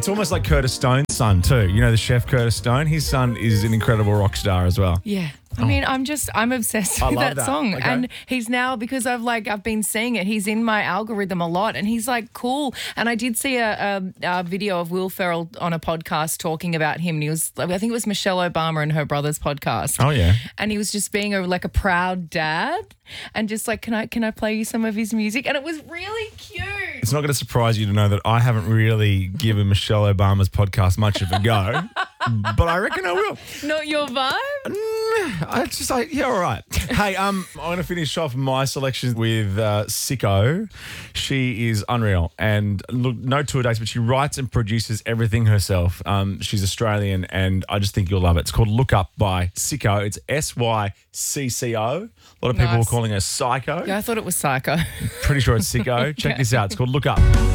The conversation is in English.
It's almost like Curtis Stone's son too. You know the chef Curtis Stone? His son is an incredible rock star as well. Yeah. I mean, I'm obsessed I with love that song. Okay. And he's now, because I've been seeing it, he's in my algorithm a lot and he's like cool. And I did see a video of Will Ferrell on a podcast talking about him. And he was, I think it was Michelle Obama and her brother's podcast. Oh, yeah. And he was just being a proud dad and just like, can I play you some of his music? And it was really cute. It's not going to surprise you to know that I haven't really given Michelle Obama's podcast much of a go, but I reckon I will. Not your vibe? Yeah, all right. Hey, I'm going to finish off my selection with Sicko. She is unreal. And look, no tour dates, but she writes and produces everything herself. She's Australian, and I just think you'll love it. It's called Look Up by Sicko. It's Sycco. A lot of people were calling her Psycho. Yeah, I thought it was Psycho. Pretty sure it's Sicko. Check this out. It's called Look Up.